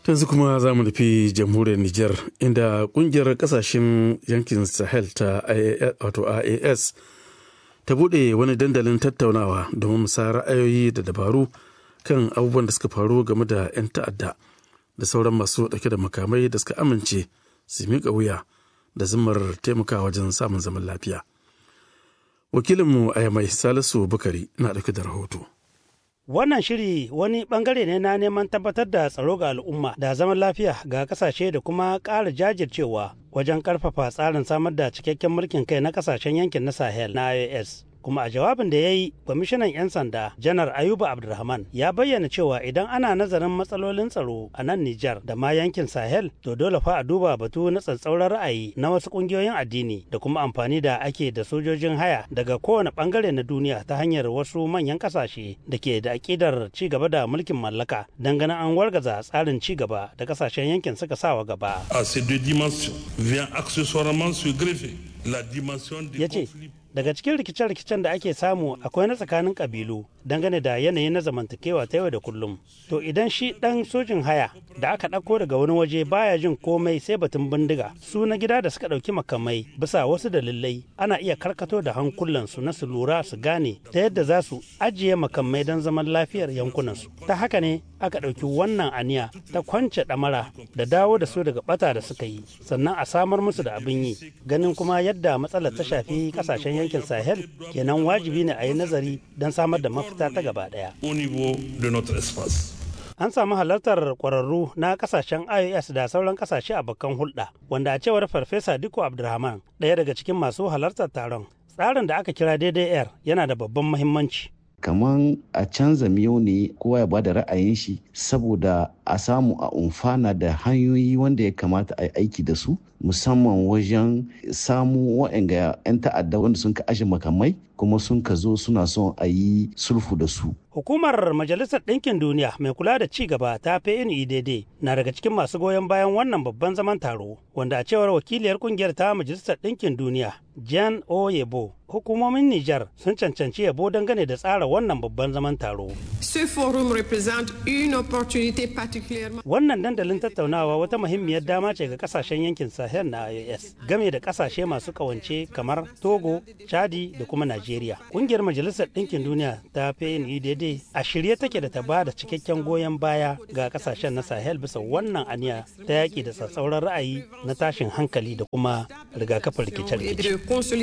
yanzu kuma za mu nufi jamhuriyar Nijar inda kungiyar kasashen yankin Sahel ta IAS ta bude wani dandalin tattaunawa domin musayar ra'ayoyi da dabaru kan abubuwan da suka faru game da 'yan ta'adda da sauran masu dauke da makamai da suka amince su miƙa wuya da zimmar taimakawa wajen samun zaman lafiya. Wakilinmu a Yamai Salisu Bukari na dauke da rahoto. Wannan shiri wani bangare ne na neman tabbatar da tsaro ga al'umma da zaman lafiya ga kasashe da kuma ƙara jajircewa wajen ƙarfafa tsarin samar da cikakken mulkin kai na kasashen yankin na Sahel na IAS. Kuma a jawabin da ya yi, kwamishinan 'yan sanda janar Ayuba Abdulrahman ya bayyana cewa idan ana nazarin matsalolin tsaro a nan Nijar da ma yankin Sahel, to dole fa a duba batu na tsatsauran ra'ayi na wasu kungiyoyin addini da kuma amfani da ake da sojojin haya daga kowane bangare na duniya ta hanyar wasu manyan kasashe da ke da akidar ci gaba da mulkin mallaka dangane an wargaza tsarin ci gaba da kasashen yankin suka sawa gaba. Ya ce, daga cikin rikice-rikicen da ake samu akwai na tsakanin kabilu dangane da yanayi na zamantakewa ta yau da kullum. To idan shi dan sojin haya da aka ɗauko daga wani waje baya jin komai sai batun bindiga, su na gida da suka ɗauki makamai bisa wasu dalilai ana iya karkato da hankulansu na su lura su gane ta yadda za su ajiye makamai don zaman lafiyar yankunansu. Ta haka ne aka ɗauki wannan aniya ta kwance ɗamara da dawo da su daga ɓata da suka yi, sannan a samar musu da abin yi. Ganin kuma yadda matsalar ta shafi ƙasashen yankin Sahel, kenan wajibi ne a yi nazari don samar da mafita ta gaba ɗaya. An samu halartar ƙwararru na ƙasashen IAS da sauran ƙasashe a bakan hulɗa, wanda a cewar Farfesa Dikko Abdulrahman, ɗaya daga cikin masu halartar taron, tsarin da aka kira DDR yana da babban muhimmanci. Kaman a canza miyau ne kowa ya bada ra'ayin shi saboda a samu a umfana da hanyoyi wanda ya kamata a yi aiki da su, musamman wajen samu wa'anga 'yan ta'adda wanda sun ka aje makamai kuma sun ka zo suna son a yi sulhu da su. Hukumar Majalisar Ɗinkin Duniya mai kula da ci gaba ta PNUDD na daga cikin masu goyon bayan wannan babban zaman taro, wanda a cewar wakiliyar kungiyar ta Majalisar Ɗinkin Duniya Jan Oyebo, hukumomin Nijar sun cancanci yabo dangane da tsara wannan babban zaman taro. Wannan dandalin tattaunawa wata muhimmiyar dama ce ga kasashen yankin Sahel na IAS game da kasashe masu kawance kamar Togo, Chadi da kuma Najeriya. Kungiyar Majalisar Ɗinkin Duniya ta PNUDD a shirye take da ta ba da cikakken goyon baya ga kasashen na Sahel bisa wannan aniya ta yaƙi da tsatsauran ra'ayi na tashin hankali da kuma rigakafin rikice-rikice.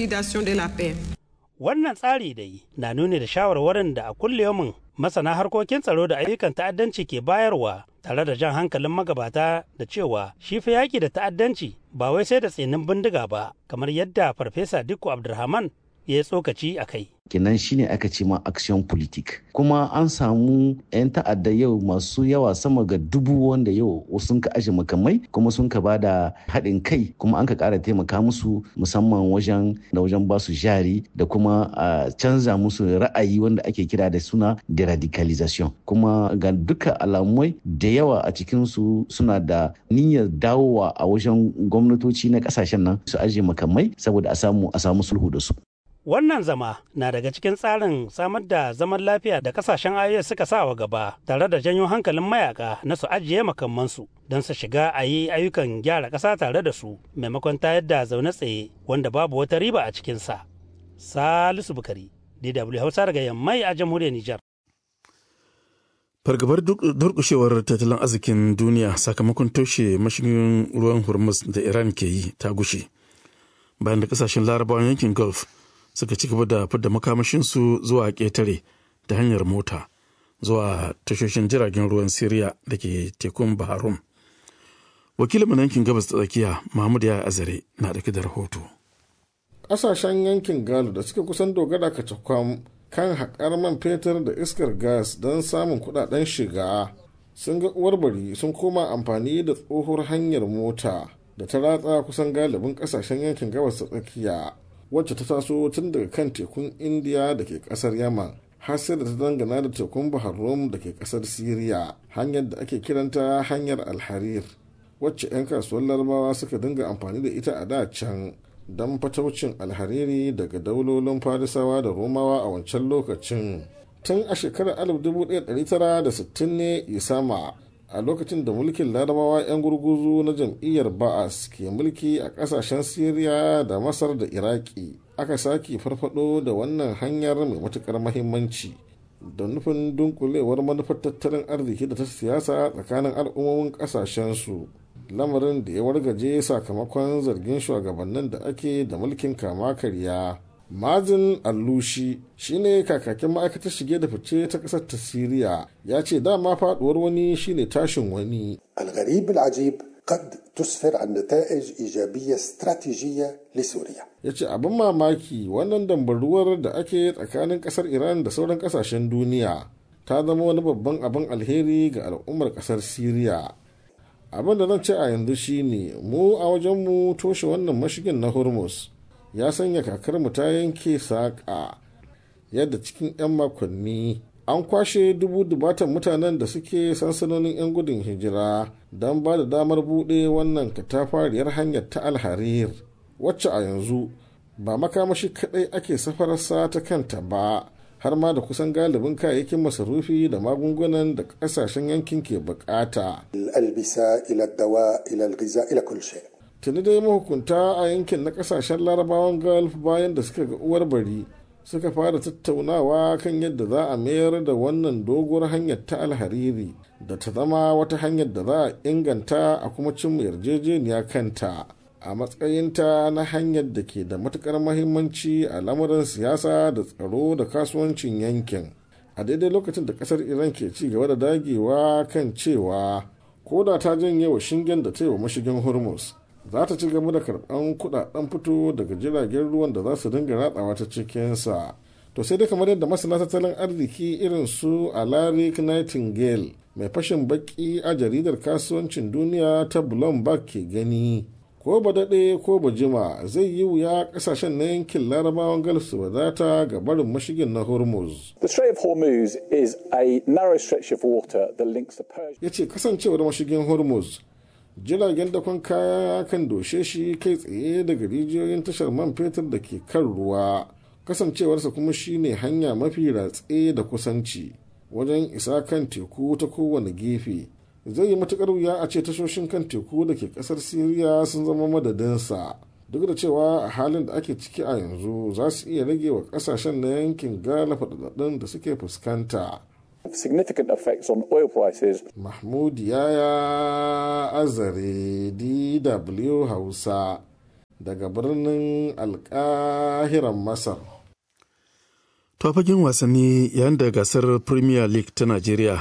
Wannan tsari dai na nuni da shawarwarin da a kulliyomin masana harkokin tsaro da ayyukan ta'addanci ke bayarwa, tare da jan hankalin magabata da cewa shi fa yaƙi da ta'addanci ba wai sai da tsinin bindiga ba, kamar yadda Farfesa Dikko Abdulrahman ya yi tsokaci a kai. Kenan shine aka ce ma action politique, kuma an samu 'yan ta'adda yau masu yawa sama ga 1000 wanda yau sun ka aje makamai kuma sun ka bada haɗin kai, kuma an ka ƙara taimaka musu musamman wajen ba su jari da kuma canza musu ra'ayi wanda ake kira da suna deradicalization. Kuma ga duka alamai da yawa a cikinsu suna da niyyar dawowa a wajen gwamnatoci na ƙasashen nan su aje makamai saboda a samu sulhu da su. Wannan zama na daga cikin tsarin samar da zaman lafiya da kasashen IAS suka sa wa gaba, tare da janyo hankalin mayaka na su ajiye makamansu don su shiga a yi ayyukan gyara ƙasa tare da su maimakon tayar da zaune tsaye wanda babu wata riba a cikinsa. Salisu Bukari, DW Hausa daga Yammai a jamhuriyar Nijar. Fargabar durƙushewar tattalin arzikin duniya sakamakon toshe mashigin ruwan Hormuz da Iran ke yi ta gushe, bayan da kasashen larabawan yankin Gulf suka ci gaba da fidda makamashinsu zuwa ƙetare ta hanyar mota zuwa tashoshin jiragen ruwan Siriya da ke tekun Baharum. Wakilin yankin gabas ta tsakiya Mahmud ya Azare na da rahoto. Ƙasashen yankin Gulf da suka kusan dogara kacakwam kan haƙar man fetur da iskar gas don samun kuɗaɗen shiga sun ga uwar bari sun koma amfani da tsohuwar hanyar mota da ta ratsa kusan galibin ƙasashen yankin gabas ta tsakiya, wacce ta taso tun daga kan tekun indiya da ke kasar yaman har sai da ta dangana da tekun bahar rum da ke kasar siriya, hanyar da ake kiranta hanyar alharir, wacce 'yan kasuwar larabawa suka dinga amfani da ita a da can don fataucin alhariri daga daulolin farisawa da romawa a wancan lokacin. Tun a shekarar 1960 ne isama a lokacin da mulkin larabawa 'yan gurguzu na jam'iyyar ba'as ke mulki a kasashen Siriya da Masar da Iraki, aka sake farfado da wannan hanyar mai matukar mahimmanci da nufin dunkulewar manufar tattalin arziki da ta siyasa tsakanin al'ummomin kasashensu, lamarin da ya wargaje sakamakon zargin shugabannin da ake da mulkin kama karya. Mazin Allushi shine kakakin ma'aikatar shige da fice ta ƙasar ta Siriya, ya ce dama faduwar wani shine tashin wani. الغريب العجيب قد تسفر عن نتائج إيجابية استراتيجية لسوريا. Ya ce abin mamaki wannan dambaruwar da ake tsakanin ƙasar Iran da sauran ƙasashen duniya ta zama wani babban abin alheri ga al'ummar ƙasar Siriya. Abin da zan ce a yanzu shine mu a wajenmu toshe wannan mashigin na Hormuz ya sanya kakarmu ta yanke saƙa, yadda cikin 'yan makonni an kwashe dubatan mutanen da suke sansanonin 'yan gudun hijira don ba da damar buɗe wannan katafariyar hanyar ta alharir, wacce a yanzu ba makamashi kaɗai ake safararsa ta kanta ba, har ma da kusan galibin kayayyakin masarufi da magungunan da ƙasashen yankin ke bukata. Tuni dai mahukunta a yankin na kasashen larabawan Gulf bayan da suka ga uwar bari suka fara tattaunawa kan yadda za a mayar da wannan doguwar hanyar ta alhariri da ta zama wata hanyar da za a inganta a kuma cimma yarjejeniya kanta a matsayinta na hanyar da ke da matukar mahimmanci a lamarin siyasa da tsaro da kasuwancin yankin, a daidai lokacin da kasar Iran ke ci gaba da dagewa kan cewa ko da ta janye wa shingen da ta yi wa mashigin Hormuz za ta ci gaba da karɓan kudaden fito daga jiragen ruwan da za su dinga ratsawa ta cikinsa. To sai dai kamar yadda masana tattalin arziki irin su Alaric Nightingale mai fashin baki a jaridar kasuwancin duniya ta Bloomberg ke gani, ko ba daɗe ko ba jima zai yi wuya ƙasashen na yankin larabawan Gulf su wadata ga barin mashigin na Hormuz. The Strait of Hormuz is a narrow stretch of water that links the Persian. Ya ce kasancewar mashigin Hormuz jiragen dakon kaya kan doshe shi kai tsaye daga rijiyoyin tashar man fetur da ke kan ruwa, kasancewarsa kuma shine hanya mafi ratse da kusanci wajen isa kan teku ta kowane gefe. Zai yi matukar wuya a ce tashoshin kan teku da ke kasar Siriya sun zama madadinsa, duk da cewa a halin da ake ciki a yanzu za su iya rage wa kasashen na yankin Gulf faɗaɗɗun da suke fuskanta. Significant effects on oil prices. Mahmud Yaya Azare, DW Hausa, daga birnin Alƙahiran Masar. To fagen wasanni, yayin da gasar Premier League ta Najeriya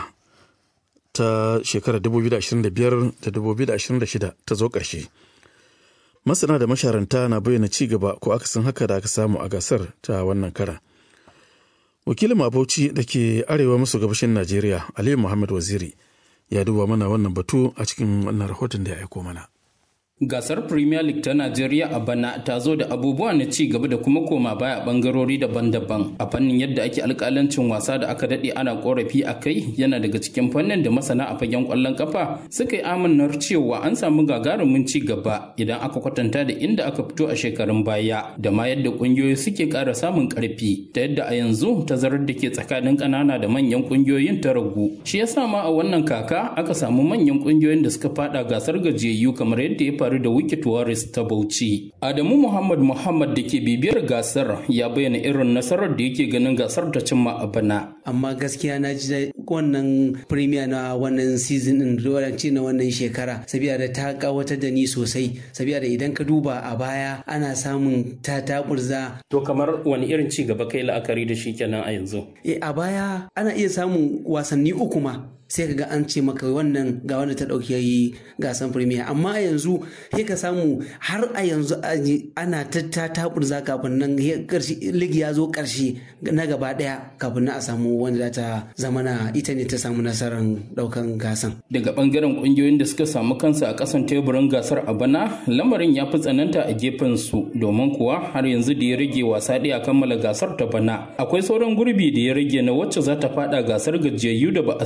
ta shekarar 2025 da 2026 ta zo ƙarshe. Masana da masharanta na bayyana ci gaba ko akasin haka da aka samu a gasar ta wannan karan. Wakilin Bauchi da ke arewa maso gabashin Najeriya, Aliyu Muhammad Waziri, ya duba mana wannan batu a cikin wannan rahoton da ya aiko mana. Gasar Premier League ta Najeriya a bana ta zo da abubuwa na ci gaba da kuma koma baya a bangarori daban-daban. A fannin yadda ake alƙalancin wasa da aka daɗe ana ƙorafi a kai yana daga cikin fannin da masana a fagen ƙwallon ƙafa suka yi amannar cewa an samu gagarumin ci gaba idan aka kwatanta da inda aka fito a shekarun baya da ma yadda ƙungiyoyi suke ƙara samun ƙarfi ta yadda a yanzu tazarar da ke tsakanin ƙanana da manyan ƙungiyoyin ta ragu. Shi yasa ma a wannan kaka aka samu manyan ƙungiyoyin da suka faɗa gasar gajiyayyu kamar yadda ya faru da Wiki Tuwaris ta Bauchi. Adamu Muhammad da ke bibiyar gasar ya bayyana irin nasarar da yake ganin gasar ta cimma a bana. Amma gaskiya na ji wannan premier na wannan season din ce na wannan shekara saboda ta kawatar da ni sosai saboda idan ka duba a baya ana samun taburza. To kamar wani irin ci gaba kai la'akari da shi kenan a yanzu? A baya ana iya samun wasanni uku ma sai ka ga an ce maka wannan ga wanda ta ɗauki gasan premier, amma a yanzu sai ka samu har a yanzu ana ta taburza kafin nan ligi ya zo ƙarshe na gaba ɗaya kafin na a samu wanda ta zamana ita ne ta samu nasarar ɗaukan gasan. Daga ɓangaren ƙungiyoyin da suka samu kansu a ƙasan teburin gasar a bana lamarin ya fi tsananta a gefen su domin kuwa har yanzu da ya rage wasa ɗaya kammala gasar ta bana akwai sauran gurbi da ya rage na wacce za ta faɗa gasar gajiyayyu da ba a samu ba.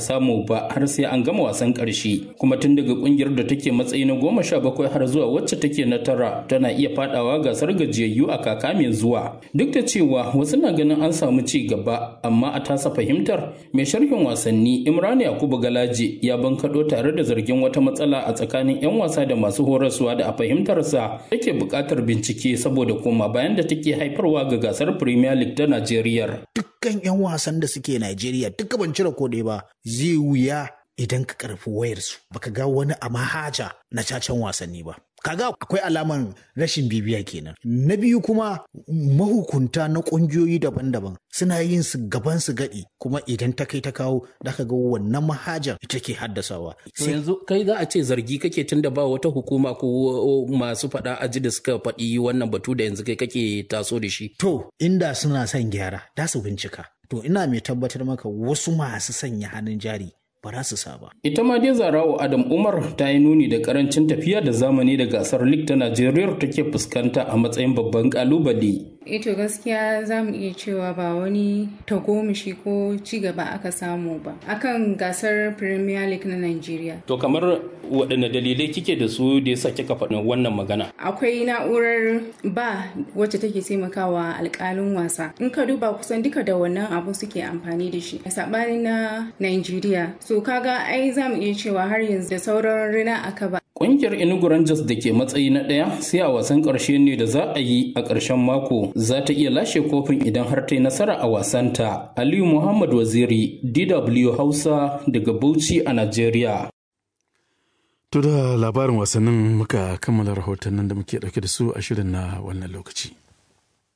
ba har sai an gama wasan ƙarshe, kuma tun daga ƙungiyar da take matsayi na 17 har zuwa wacce take na 9 tana iya fadawa gasar gajiyayyu a kaka mai zuwa. Duk da cewa wasu na ganin an samu ci gaba, amma a tasa fahimtar mai sharhin wasanni Imran Yakubu Galaje ya bankaɗo tare da zargin wata matsala a tsakanin 'yan wasa da masu horaswa da a fahimtarsa take buƙatar bincike saboda koma bayan da take haifarwa ga gasar Premier League ta Najeriya. Dukkan 'yan wasan da suke Najeriya duka ban cire ko ba zai wuya idan ka karfi wayarsu baka ga wani a mahaja na cacen wasanni ba. Kaga akwai alaman rashin bibiya kenan. Na biyu kuma mahukunta na ƙungiyoyi daban-daban suna yin su gaban su gadi, kuma idan ta kai ta kawo da ka ga wannan mahajar ita ke haddasawa. To yanzu kai za a ce zargi kake tunda ba wata hukuma ko masu faɗa aji da suka faɗi wannan batu da yanzu kai kake taso da shi. To inda suna son gyara da su bincika. To ina mai tabbatar maka wasu masu sanya hannun jari ba za su saba. Ita ma dai Zarawo Adam Umar ta yi nuni da karancin tafiya da zamani da gasar League ta Najeriya take fuskanta a matsayin babban kalubale. To gaskiya za mu iya cewa ba wani tagomashi ko ci gaba aka samu ba akan gasar Premier League na Najeriya. To kamar waɗanne dalilai kike da su da yasa kika faɗin wannan magana? Akwai na'urar ba wacce take taimakawa alƙalin wasa. In ka duba kusan duka da wannan abu suke amfani da shi. Saɓanin na Najeriya. So kaga ai za mu iya cewa har yanzu da sauran rina aka ba. Ƙungiyar Enugu Rangers da ke matsayi na 1 sai a wasan ƙarshe ne da za a yi a ƙarshen mako za ta iya lashe kofin idan har ta yi nasara a wasanta. Aliyu Muhammad Waziri, DW Hausa daga Bauchi a Najeriya. To da labarin wasannin muka kammala rahotannin da muke ɗauke da su a shirin na wannan lokaci.